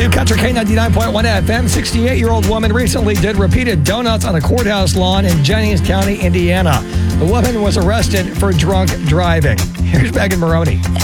New Country K99.1 FM. 68-year-old woman recently did repeated donuts on a courthouse lawn in Jennings County, Indiana. The woman was arrested for drunk driving. Here's Megan Maroney.